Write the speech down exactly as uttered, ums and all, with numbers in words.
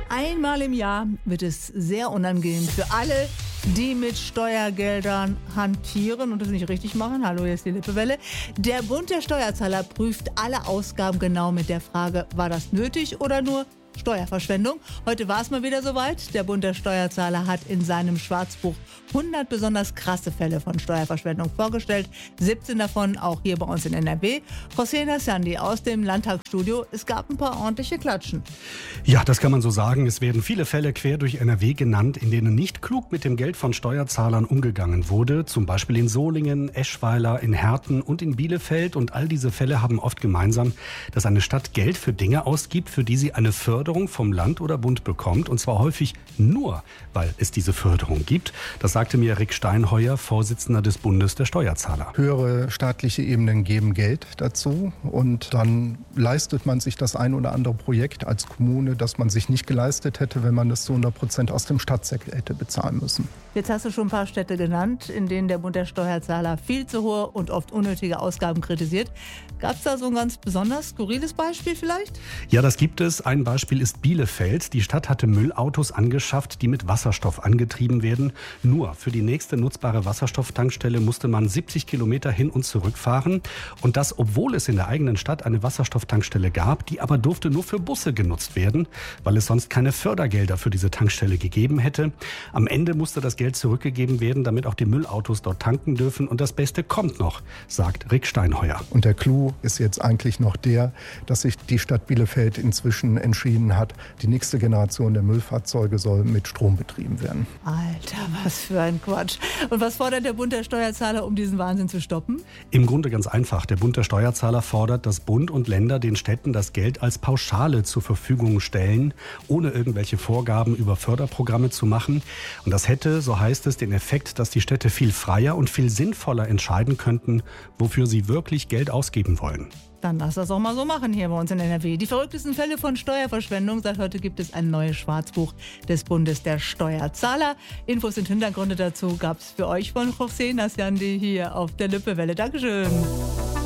Einmal im Jahr wird es sehr unangenehm für alle, die mit Steuergeldern hantieren und das nicht richtig machen. Hallo, hier ist die Lippewelle. Der Bund der Steuerzahler prüft alle Ausgaben genau mit der Frage, war das nötig oder nur Steuerverschwendung? Heute war es mal wieder soweit. Der Bund der Steuerzahler hat in seinem Schwarzbuch hundert besonders krasse Fälle von Steuerverschwendung vorgestellt. siebzehn davon auch hier bei uns in N R W. José Nassandi aus dem Landtagsstudio. Es gab ein paar ordentliche Klatschen. Ja, das kann man so sagen. Es werden viele Fälle quer durch N R W genannt, in denen nicht klug mit dem Geld von Steuerzahlern umgegangen wurde. Zum Beispiel in Solingen, Eschweiler, in Herten und in Bielefeld. Und all diese Fälle haben oft gemeinsam, dass eine Stadt Geld für Dinge ausgibt, für die sie eine Förderung vom Land oder Bund bekommt. Und zwar häufig nur, weil es diese Förderung gibt. Das sagte mir Rick Steinheuer, Vorsitzender des Bundes der Steuerzahler. Höhere staatliche Ebenen geben Geld dazu und dann leistet man sich das ein oder andere Projekt als Kommune, das man sich nicht geleistet hätte, wenn man es zu hundert Prozent aus dem Stadtsäckel hätte bezahlen müssen. Jetzt hast du schon ein paar Städte genannt, in denen der Bund der Steuerzahler viel zu hohe und oft unnötige Ausgaben kritisiert. Gab es da so ein ganz besonders skurriles Beispiel vielleicht? Ja, das gibt es. Ein Beispiel ist Bielefeld. Die Stadt hatte Müllautos angeschafft, die mit Wasserstoff angetrieben werden. Nur für die nächste nutzbare Wasserstofftankstelle musste man siebzig Kilometer hin und zurück fahren. Und das, obwohl es in der eigenen Stadt eine Wasserstofftankstelle gab, die aber durfte nur für Busse genutzt werden, weil es sonst keine Fördergelder für diese Tankstelle gegeben hätte. Am Ende musste das Geld zurückgegeben werden, damit auch die Müllautos dort tanken dürfen. Und das Beste kommt noch, sagt Rick Steinheuer. Und der Clou ist jetzt eigentlich noch der, dass sich die Stadt Bielefeld inzwischen entschieden hat, die nächste Generation der Müllfahrzeuge soll mit Strom betrieben werden. Alter, was für ein Quatsch. Und was fordert der Bund der Steuerzahler, um diesen Wahnsinn zu stoppen? Im Grunde ganz einfach. Der Bund der Steuerzahler fordert, dass Bund und Länder den Städten das Geld als Pauschale zur Verfügung stellen, ohne irgendwelche Vorgaben über Förderprogramme zu machen. Und das hätte, so heißt es, den Effekt, dass die Städte viel freier und viel sinnvoller entscheiden könnten, wofür sie wirklich Geld ausgeben wollen. Dann lass das auch mal so machen hier bei uns in N R W. Die verrücktesten Fälle von Steuerverschwendung. Seit heute gibt es ein neues Schwarzbuch des Bundes der Steuerzahler. Infos und Hintergründe dazu gab es für euch von José Nassandi hier auf der Lippewelle. Dankeschön.